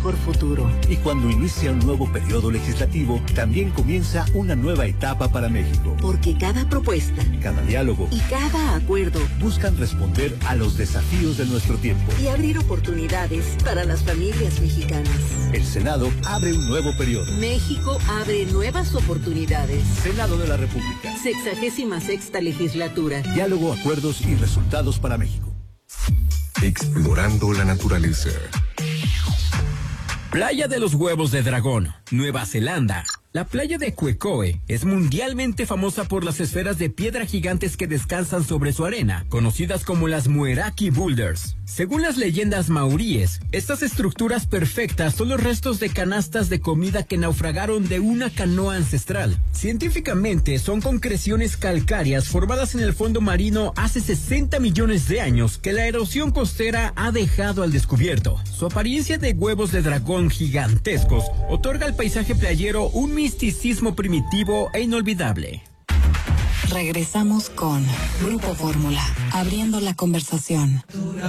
mejor futuro. Y cuando inicia un nuevo periodo legislativo, también comienza una nueva etapa para México. Porque cada propuesta, cada diálogo y cada acuerdo buscan responder a los desafíos de nuestro tiempo y abrir oportunidades para las familias mexicanas. El Senado abre un nuevo periodo. México abre nuevas oportunidades. Senado de la República. 66ª legislatura. Diálogo, acuerdos y resultados para México. Explorando la naturaleza. Playa de los Huevos de Dragón, Nueva Zelanda. La playa de Quecoe es mundialmente famosa por las esferas de piedra gigantes que descansan sobre su arena, conocidas como las Mueraki Boulders. Según las leyendas maoríes, estas estructuras perfectas son los restos de canastas de comida que naufragaron de una canoa ancestral. Científicamente, son concreciones calcáreas formadas en el fondo marino hace 60 millones de años que la erosión costera ha dejado al descubierto. Su apariencia de huevos de dragón gigantescos otorga al paisaje playero un misticismo primitivo e inolvidable. Regresamos con Grupo Fórmula, abriendo la conversación.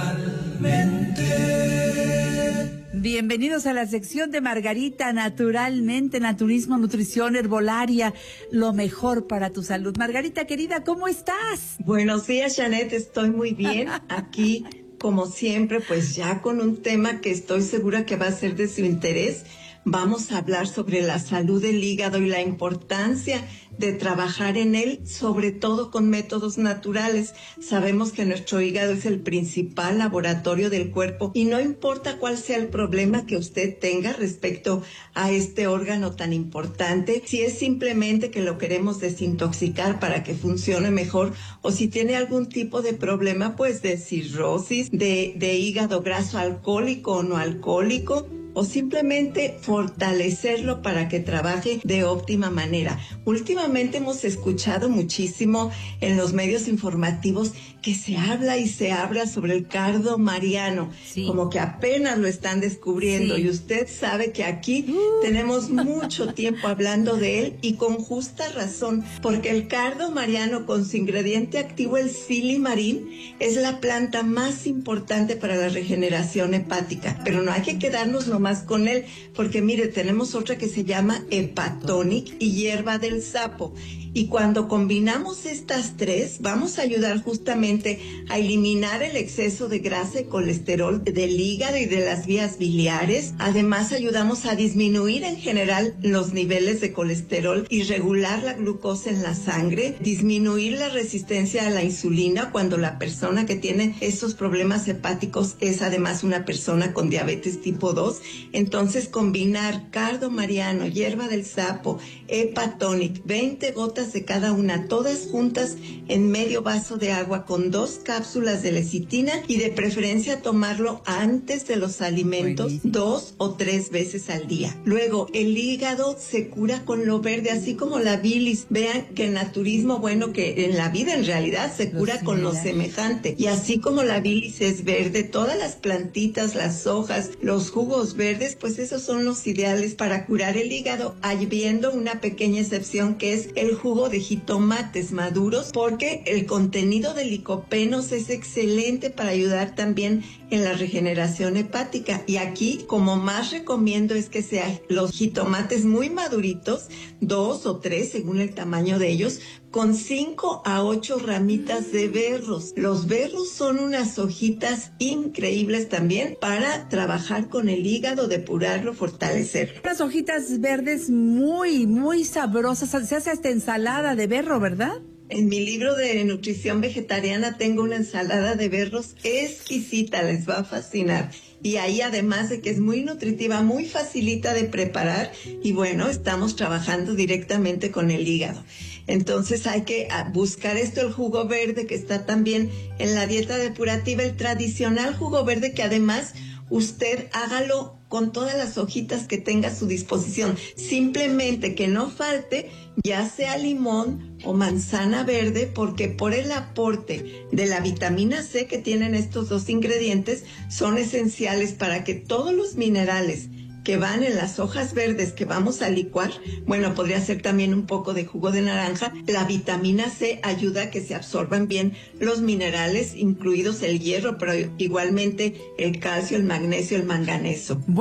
Bienvenidos a la sección de Margarita, naturalmente, naturismo, nutrición, herbolaria, lo mejor para tu salud. Margarita, querida, ¿cómo estás? Buenos días, Janet, estoy muy bien aquí, como siempre, pues ya con un tema que estoy segura que va a ser de su interés. Vamos a hablar sobre la salud del hígado y la importancia de trabajar en él, sobre todo con métodos naturales. Sabemos que nuestro hígado es el principal laboratorio del cuerpo y no importa cuál sea el problema que usted tenga respecto a este órgano tan importante, si es simplemente que lo queremos desintoxicar para que funcione mejor o si tiene algún tipo de problema, pues de cirrosis, de hígado graso alcohólico o no alcohólico, o simplemente fortalecerlo para que trabaje de óptima manera. Últimamente hemos escuchado muchísimo en los medios informativos que se habla y se habla sobre el cardo mariano, sí, como que apenas lo están descubriendo, sí, y usted sabe que aquí tenemos mucho tiempo hablando de él y con justa razón, porque el cardo mariano con su ingrediente activo, el silimarín, es la planta más importante para la regeneración hepática, pero no hay que quedarnos nomás con él, porque mire, tenemos otra que se llama Hepatonic y hierba del sapo. Y cuando combinamos estas tres, vamos a ayudar justamente a eliminar el exceso de grasa y colesterol del hígado y de las vías biliares. Además, ayudamos a disminuir en general los niveles de colesterol y regular la glucosa en la sangre, disminuir la resistencia a la insulina cuando la persona que tiene estos problemas hepáticos es además una persona con diabetes tipo 2. Entonces, combinar cardo mariano, hierba del sapo, Hepatonic, 20 gotas de cada una, todas juntas en medio vaso de agua con 2 cápsulas de lecitina y de preferencia tomarlo antes de los alimentos 2 o 3 veces al día. Luego, el hígado se cura con lo verde, así como la bilis. Vean que el naturismo, bueno, que en la vida en realidad se cura con lo semejante. Y así como la bilis es verde, todas las plantitas, las hojas, los jugos verdes, pues esos son los ideales para curar el hígado, habiendo una pequeña excepción que es el jugo de jitomates maduros, porque el contenido de licopenos es excelente para ayudar también en la regeneración hepática. Y aquí, como más recomiendo es que sean los jitomates muy maduritos, 2 o 3 según el tamaño de ellos, con 5 a 8 ramitas de berros. Los berros son unas hojitas increíbles también para trabajar con el hígado, depurarlo, fortalecerlo. Las hojitas verdes muy, muy sabrosas. Se hace hasta ensalada de berro, ¿verdad? En mi libro de nutrición vegetariana tengo una ensalada de berros exquisita, les va a fascinar. Y ahí, además de que es muy nutritiva, muy facilita de preparar, y bueno, estamos trabajando directamente con el hígado. Entonces hay que buscar el jugo verde que está también en la dieta depurativa, el tradicional jugo verde que además usted hágalo con todas las hojitas que tenga a su disposición. Simplemente que no falte ya sea limón o manzana verde, porque por el aporte de la vitamina C que tienen estos 2 ingredientes son esenciales para que todos los minerales que van en las hojas verdes que vamos a licuar, bueno, podría ser también un poco de jugo de naranja. La vitamina C ayuda a que se absorban bien los minerales, incluidos el hierro, pero igualmente el calcio, el magnesio, el manganeso.